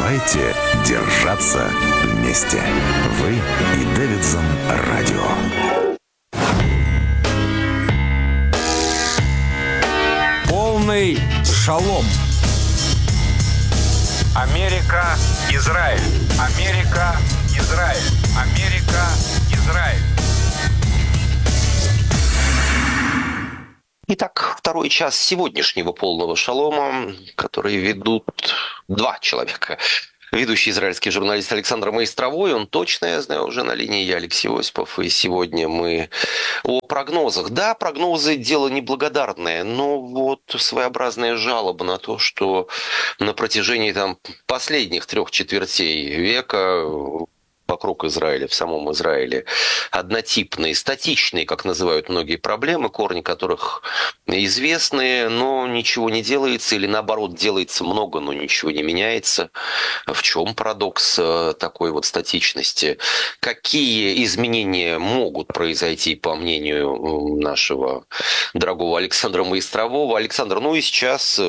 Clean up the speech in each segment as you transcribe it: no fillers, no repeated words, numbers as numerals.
Давайте держаться вместе. Вы и Дэвидсон Радио. Полный шалом. Америка, Израиль. Америка, Израиль. Америка, Израиль. Итак, второй час сегодняшнего полного шалома, который ведут два человека. Ведущий израильский журналист Александр Маистровой, он точно, я знаю, уже на линии, я Алексей Осипов, и сегодня мы о прогнозах. Да, прогнозы – дело неблагодарное, но вот своеобразная жалоба на то, что на протяжении последних 3/4 века вокруг Израиля, в самом Израиле, однотипные, статичные, как называют многие проблемы, корни которых известны, но ничего не делается, или наоборот, делается много, но ничего не меняется. В чем парадокс такой вот статичности? Какие изменения могут произойти, по мнению нашего дорогого Александра Маистрового? Александр, ну и сейчас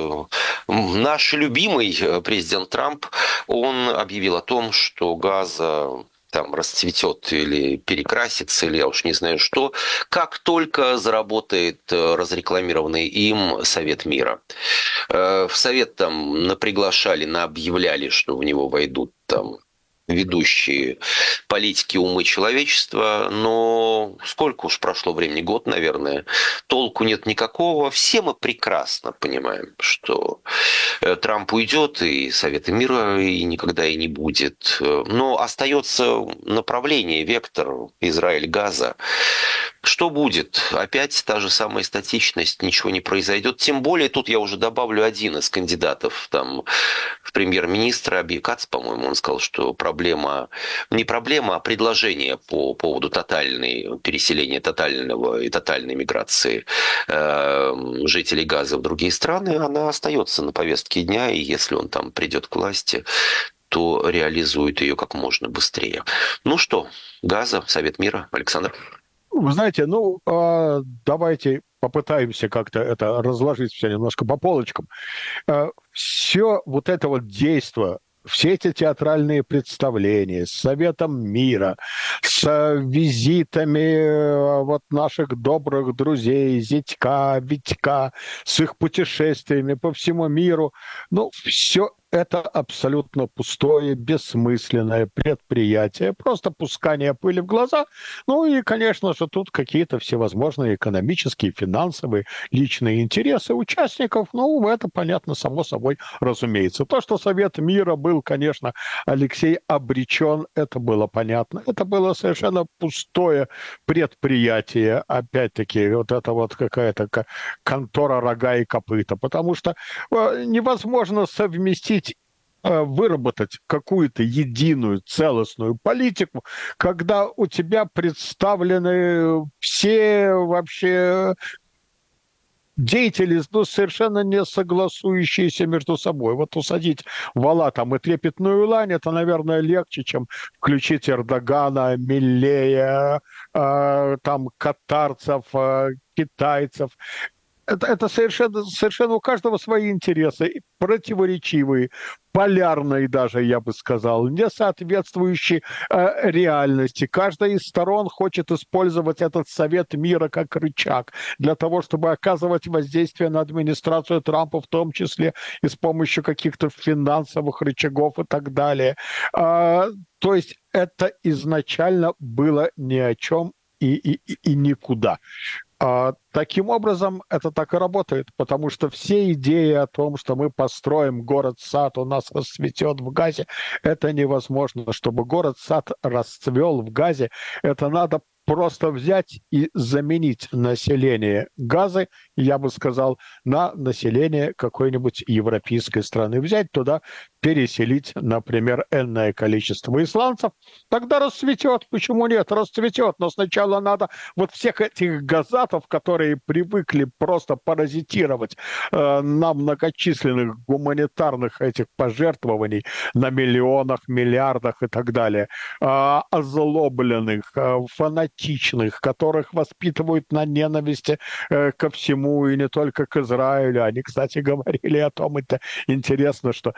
наш любимый президент Трамп, он объявил о том, что Газа расцветет или перекрасится, или я уж не знаю что, как только заработает разрекламированный им Совет мира. В Совет наприглашали, наобъявляли, что в него войдут ведущие политики, умы человечества, но сколько уж прошло времени, год, наверное, толку нет никакого. Все мы прекрасно понимаем, что Трамп уйдет, и Совета мира и никогда и не будет. Но остается направление, вектор Израиль-Газа. Что будет? Опять та же самая статичность, ничего не произойдет. Тем более, тут я уже добавлю один из кандидатов в премьер-министра, Абий Кац, по-моему, он сказал, что не проблема, а предложение по поводу переселения тотальной миграции жителей Газа в другие страны, она остается на повестке дня, и если он придет к власти, то реализует ее как можно быстрее. Ну что, Газа, Совет мира, Александр? Вы знаете, давайте попытаемся как-то это разложить все немножко по полочкам. Все вот это вот действо, все эти театральные представления с Советом мира, с визитами наших добрых друзей Зятька, Витька, с их путешествиями по всему миру, все это абсолютно пустое, бессмысленное предприятие, просто пускание пыли в глаза. И, конечно же, тут какие-то всевозможные экономические, финансовые, личные интересы участников. Это понятно, само собой разумеется. То, что Совет мира был, конечно, Алексей, обречен, это было понятно. Это было совершенно пустое предприятие. Опять-таки, это какая-то контора рога и копыта. Потому что невозможно выработать какую-то единую целостную политику, когда у тебя представлены все вообще деятели, совершенно не согласующиеся между собой. Усадить вала и трепетную лань, это, наверное, легче, чем включить Эрдогана, Миллея, катарцев, китайцев. Это совершенно у каждого свои интересы, противоречивые, полярные даже, я бы сказал, не соответствующие реальности. Каждая из сторон хочет использовать этот Совет мира как рычаг для того, чтобы оказывать воздействие на администрацию Трампа, в том числе и с помощью каких-то финансовых рычагов и так далее. То есть это изначально было ни о чем и никуда. Таким образом, это так и работает, потому что все идеи о том, что мы построим город-сад, у нас расцветет в Газе, это невозможно. Чтобы город-сад расцвел в Газе, это надо просто взять и заменить население Газы, я бы сказал, на население какой-нибудь европейской страны. Взять туда, переселить, например, энное количество исландцев, тогда расцветет. Почему нет? Расцветет. Но сначала надо всех этих газатов, которые привыкли просто паразитировать на многочисленных гуманитарных этих пожертвований на миллионах, миллиардах и так далее, озлобленных, фанатичных, которых воспитывают на ненависти ко всему и не только к Израилю. Они, кстати, говорили о том, это интересно, что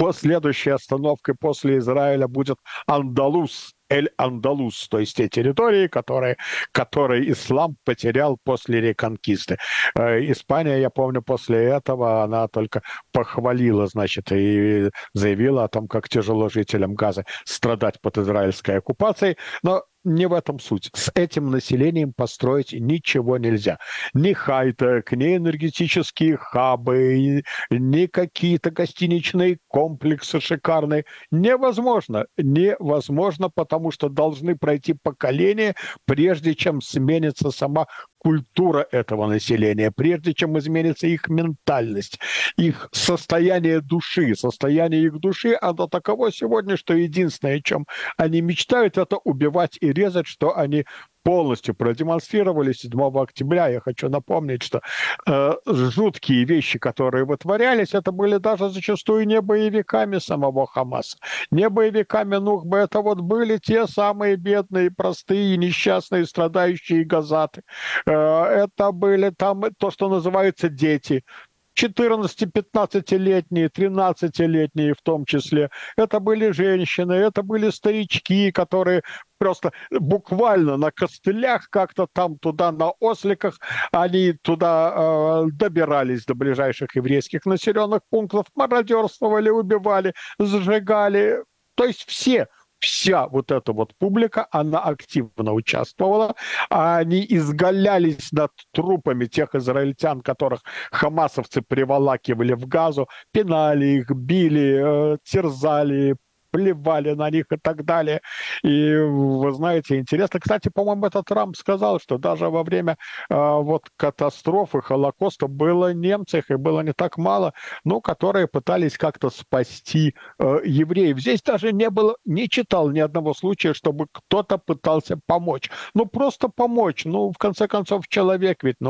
Следующей остановкой после Израиля будет Андалус, Эль-Андалус, то есть те территории, которые ислам потерял после реконкисты. Испания, я помню, после этого она только похвалила, значит, и заявила о том, как тяжело жителям Газы страдать под израильской оккупацией. Но не в этом суть. С этим населением построить ничего нельзя. Ни хай-тек, ни энергетические хабы, ни какие-то гостиничные комплексы шикарные. Невозможно. Невозможно, потому что должны пройти поколения, прежде чем сменится сама культура этого населения, прежде чем изменится их ментальность, их состояние души. Состояние их души, оно таково сегодня, что единственное, о чем они мечтают, это убивать и резать, что они полностью продемонстрировали 7 октября. Я хочу напомнить, что жуткие вещи, которые вытворялись, это были даже зачастую не боевиками самого Хамаса, не боевиками Нухбы. Это вот были те самые бедные, простые, несчастные, страдающие газаты. Это были там то, что называется дети. 14-15-летние, 13-летние в том числе. Это были женщины, это были старички, которые просто буквально на костылях как-то там туда на осликах, они туда добирались до ближайших еврейских населенных пунктов, мародерствовали, убивали, сжигали. То есть вся вот эта вот публика, она активно участвовала, они изгалялись над трупами тех израильтян, которых хамасовцы приволакивали в Газу, пинали их, били, терзали, плевали на них и так далее. И вы знаете, интересно, кстати, по-моему, этот Трамп сказал, что даже во время вот катастрофы Холокоста было немцев, и было не так мало, ну, которые пытались как-то спасти евреев. Здесь даже не читал ни одного случая, чтобы кто-то пытался помочь. Ну, просто помочь. Ну, в конце концов, человек ведь,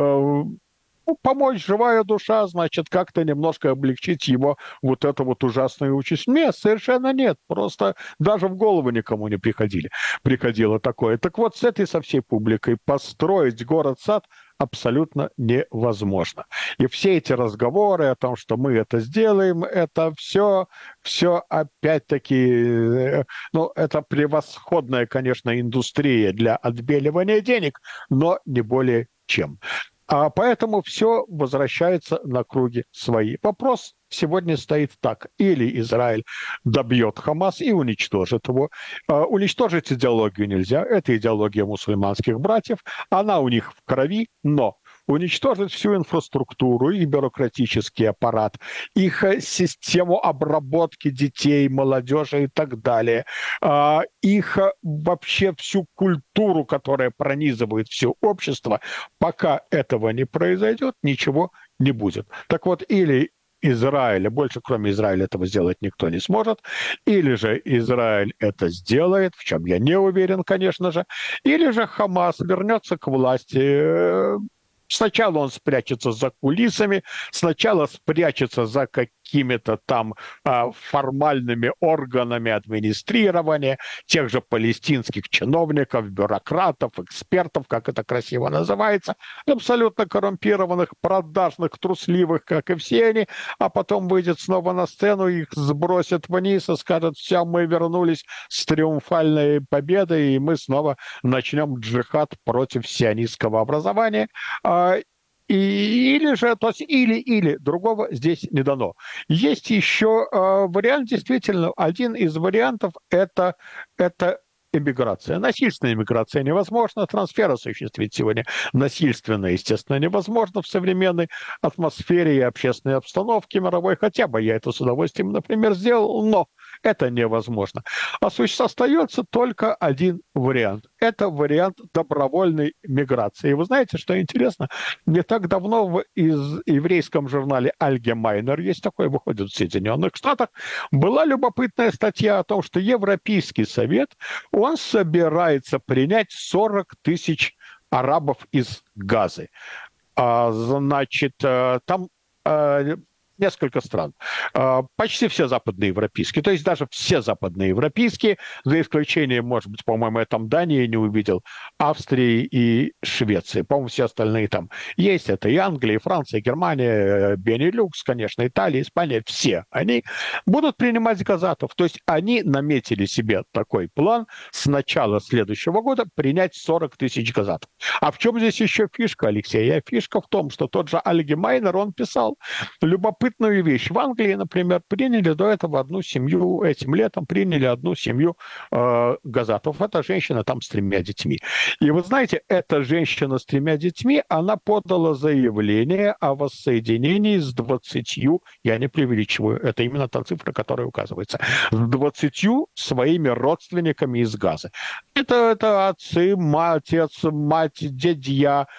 помочь, живая душа, значит, как-то немножко облегчить его вот эту вот ужасную участь. Нет, совершенно нет. Просто даже в голову никому не приходило такое. Так вот, с этой со всей публикой построить город-сад абсолютно невозможно. И все эти разговоры о том, что мы это сделаем, это все опять-таки, это превосходная, конечно, индустрия для отбеливания денег, но не более чем. А поэтому все возвращается на круги свои. Вопрос сегодня стоит так. Или Израиль добьет Хамас и уничтожит его. Уничтожить идеологию нельзя. Это идеология мусульманских братьев. Она у них в крови, но уничтожить всю инфраструктуру и бюрократический аппарат, их систему обработки детей, молодежи и так далее, их вообще всю культуру, которая пронизывает все общество, пока этого не произойдет, ничего не будет. Так вот, или Израиля, больше кроме Израиля этого сделать никто не сможет, или же Израиль это сделает, в чем я не уверен, конечно же, или же Хамас вернется к власти. Сначала он спрячется за кулисами, сначала спрячется за какими-то там формальными органами администрирования, тех же палестинских чиновников, бюрократов, экспертов, как это красиво называется, абсолютно коррумпированных, продажных, трусливых, как и все они, а потом выйдет снова на сцену, их сбросят вниз и скажет: все, мы вернулись с триумфальной победой, и мы снова начнем джихад против сионистского образования. Или же, то есть или, другого здесь не дано. Есть еще вариант, действительно, один из вариантов это эмиграция. Насильственная эмиграция невозможна, трансфер осуществить сегодня насильственно, естественно, невозможно в современной атмосфере и общественной обстановке мировой, хотя бы я это с удовольствием, например, сделал, но это невозможно. Остается только один вариант. Это вариант добровольной миграции. И вы знаете, что интересно? Не так давно в еврейском журнале «Альгемайнер», есть такой, выходит в Соединенных Штатах, была любопытная статья о том, что Европейский Совет, он собирается принять 40 тысяч арабов из Газы. Значит, там несколько стран. Почти все западноевропейские, то есть даже все западноевропейские, за исключением, может быть, по-моему, я там Дании не увидел, Австрии и Швеции. По-моему, все остальные там есть. Это и Англия, и Франция, и Германия, Бенилюкс, конечно, Италия, Испания. Все они будут принимать газатов. То есть они наметили себе такой план с начала следующего года принять 40 тысяч газатов. А в чем здесь еще фишка, Алексей? Фишка в том, что тот же Альгемайнер, он писал любопытную вещь. В Англии, например, приняли до этого одну семью, этим летом приняли одну семью газатов. Это женщина там с 3 детьми. И вы знаете, эта женщина с 3 детьми, она подала заявление о воссоединении с 20, я не преувеличиваю, это именно та цифра, которая указывается, с 20 своими родственниками из Газы. Это отцы, отец, мать, дядья,